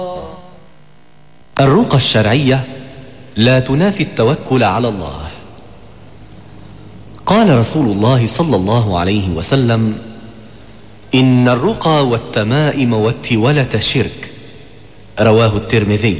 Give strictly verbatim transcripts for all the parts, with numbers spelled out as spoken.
الرقى الشرعية لا تنافي التوكل على الله. قال رسول الله صلى الله عليه وسلم: إن الرقى والتمائم والتولة شرك، رواه الترمذي.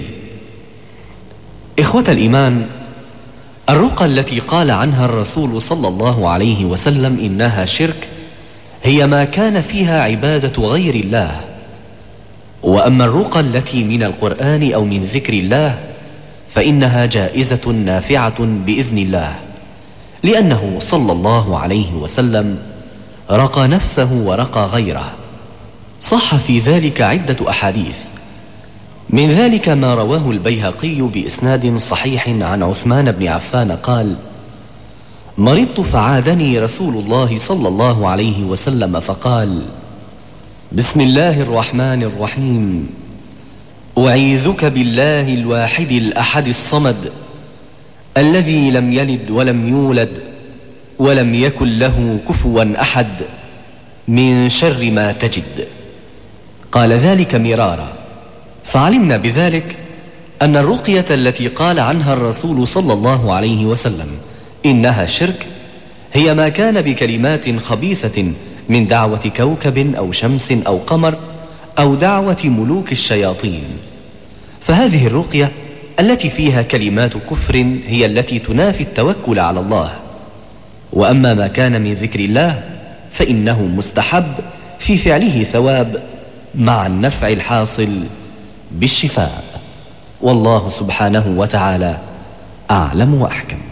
إخوة الإيمان، الرقى التي قال عنها الرسول صلى الله عليه وسلم إنها شرك هي ما كان فيها عبادة غير الله. وأما الرقى التي من القرآن أو من ذكر الله فإنها جائزة نافعة بإذن الله، لأنه صلى الله عليه وسلم رقى نفسه ورقى غيره. صح في ذلك عدة أحاديث، من ذلك ما رواه البيهقي بإسناد صحيح عن عثمان بن عفان قال: مرضت فعادني رسول الله صلى الله عليه وسلم فقال: بسم الله الرحمن الرحيم، أعيذك بالله الواحد الأحد الصمد الذي لم يلد ولم يولد ولم يكن له كفوا أحد من شر ما تجد. قال ذلك مرارا، فعلمنا بذلك أن الرقية التي قال عنها الرسول صلى الله عليه وسلم إنها شرك هي ما كان بكلمات خبيثة من دعوة كوكب أو شمس أو قمر أو دعوة ملوك الشياطين. فهذه الرقية التي فيها كلمات كفر هي التي تنافي التوكل على الله. وأما ما كان من ذكر الله فإنه مستحب في فعله ثواب مع النفع الحاصل بالشفاء. والله سبحانه وتعالى أعلم وأحكم.